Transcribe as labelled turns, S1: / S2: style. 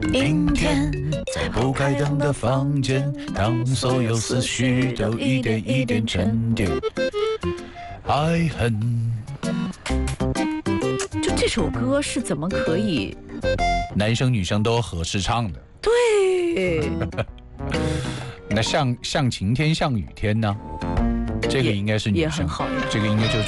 S1: 阴天，在不开灯的房间，当所有思绪都一点一点沉淀。爱恨，
S2: 就这首歌是怎么可以？
S1: 男生女生都合适唱的。
S2: 对，
S1: 那像晴天像雨天呢？这个应该是女生，
S2: 也很好呀。
S1: 这个应该就